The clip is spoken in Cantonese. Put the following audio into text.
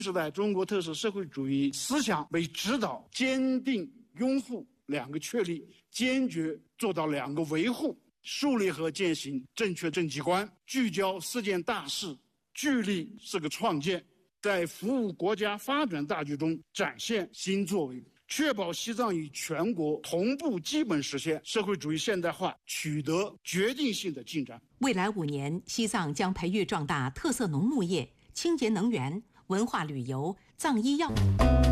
时代中国特色社会主义思想为指导，坚定拥护两个确立，坚决做到两个维护，树立和践行正确政绩观，聚焦4件大事，聚力4个创建，在服务国家发展大局中展现新作为，确保西藏与全国同步基本实现社会主义现代化，取得决定性的进展。 未来5年，西藏将培育壮大特色农牧业、清洁能源、文化旅游、藏医药。